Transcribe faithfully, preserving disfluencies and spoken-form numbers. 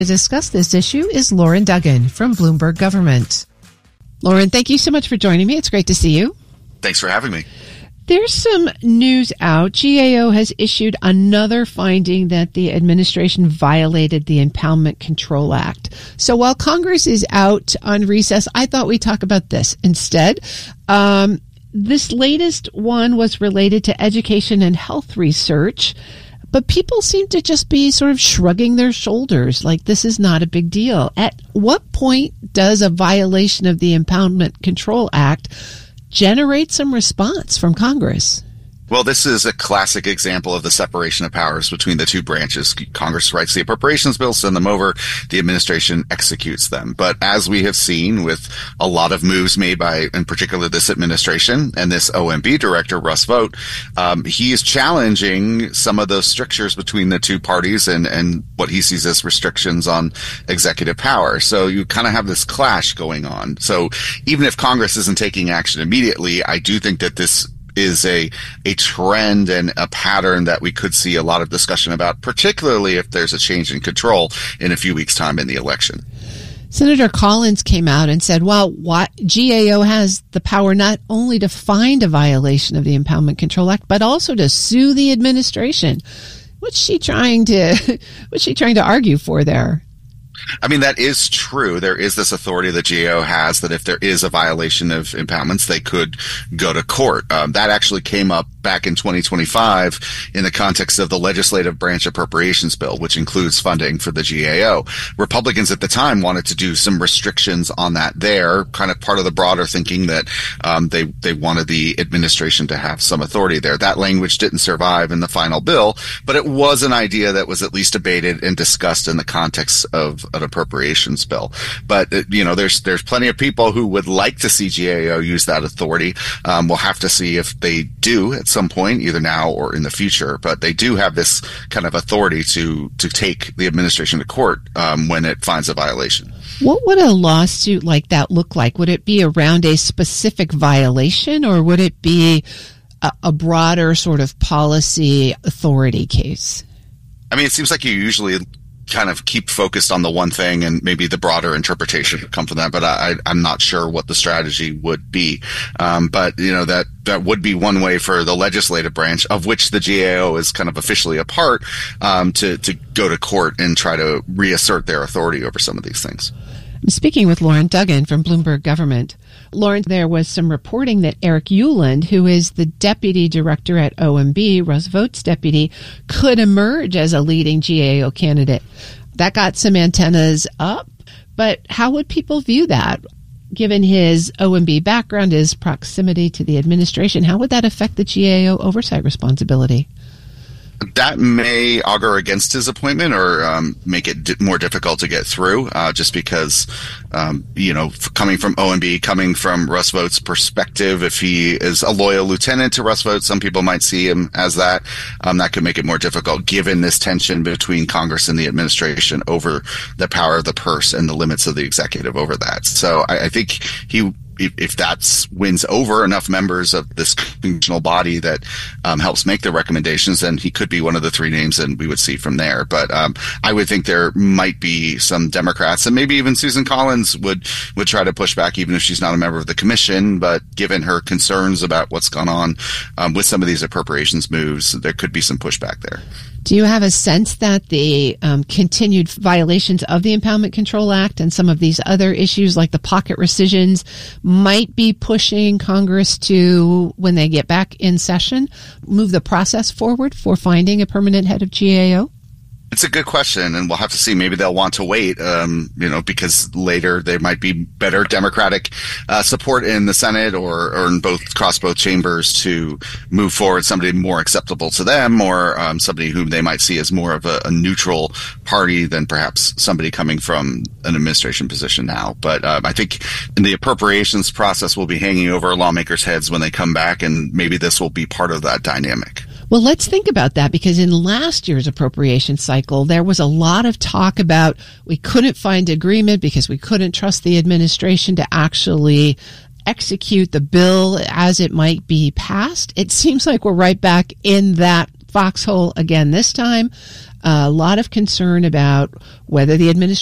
To discuss this issue is Lauren Duggan from Bloomberg Government. Lauren, thank you so much for joining me. It's great to see you. Thanks for having me. There's some news out. G A O has issued another finding that the administration violated the Impoundment Control Act. So while Congress is out on recess, I thought we'd talk about this instead. Um, this latest one was related to education and health research. But people seem to just be sort of shrugging their shoulders like this is not a big deal. At what point does a violation of the Impoundment Control Act generate some response from Congress? Well, this is a classic example of the separation of powers between the two branches. Congress writes the appropriations bills, send them over, the administration executes them. But as we have seen with a lot of moves made by, in particular, this administration and this O M B director, Russ Vought, um, he is challenging some of those strictures between the two parties and, and what he sees as restrictions on executive power. So you kind of have this clash going on. So even if Congress isn't taking action immediately, I do think that this is a a trend and a pattern that we could see a lot of discussion about, particularly if there's a change in control in a few weeks' time in the election. Senator Collins came out and said, well, what, G A O has the power not only to find a violation of the Impoundment Control Act, but also to sue the administration. What's she trying to, what's she trying to argue for there? I mean, that is true. There is this authority that G A O has that if there is a violation of impoundments, they could go to court. Um, that actually came up back in twenty twenty-five in the context of the legislative branch appropriations bill, which includes funding for the G A O. Republicans at the time wanted to do some restrictions on that there, kind of part of the broader thinking that um, they, they wanted the administration to have some authority there. That language didn't survive in the final bill, but it was an idea that was at least debated and discussed in the context of an appropriations bill. But, you know, there's there's plenty of people who would like to see G A O use that authority. Um, we'll have to see if they do at some point, either now or in the future. But they do have this kind of authority to to take the administration to court um, when it finds a violation. What would a lawsuit like that look like? Would it be around a specific violation, or would it be a, a broader sort of policy authority case? I mean, it seems like you usually kind of keep focused on the one thing, and maybe the broader interpretation would come from that. But I, I'm not sure what the strategy would be. Um, but, you know, that, that would be one way for the legislative branch, of which the G A O is kind of officially a part, um, to, to go to court and try to reassert their authority over some of these things. I'm speaking with Lauren Duggan from Bloomberg Government. Lauren, there was some reporting that Eric Ueland, who is the deputy director at O M B, Russ Vaught's deputy, could emerge as a leading G A O candidate. That got some antennas up, but how would people view that? Given his O M B background, his proximity to the administration, how would that affect the G A O oversight responsibility? That may augur against his appointment or um, make it di- more difficult to get through, uh, just because, um, you know, f- coming from O M B, coming from Russ Vaught's perspective, if he is a loyal lieutenant to Russ Vought, some people might see him as that. Um, that could make it more difficult, given this tension between Congress and the administration over the power of the purse and the limits of the executive over that. So I, I think he... if that wins over enough members of this congressional body that um, helps make the recommendations, then he could be one of the three names, and we would see from there. But um, I would think there might be some Democrats, and maybe even Susan Collins would would try to push back, even if she's not a member of the commission. But given her concerns about what's gone on um, with some of these appropriations moves, there could be some pushback there. Do you have a sense that the um, continued violations of the Impoundment Control Act and some of these other issues like the pocket rescissions might be pushing Congress to, when they get back in session, move the process forward for finding a permanent head of G A O? It's a good question, and we'll have to see. Maybe they'll want to wait, um, you know, because later there might be better Democratic uh, support in the Senate or, or in both across both chambers to move forward somebody more acceptable to them, or um, somebody whom they might see as more of a, a neutral party than perhaps somebody coming from an administration position now. But um, I think in the appropriations process will be hanging over lawmakers' heads when they come back, and maybe this will be part of that dynamic. Well, let's think about that, because in last year's appropriation cycle, there was a lot of talk about we couldn't find agreement because we couldn't trust the administration to actually execute the bill as it might be passed. It seems like we're right back in that foxhole again this time. A lot of concern about whether the administration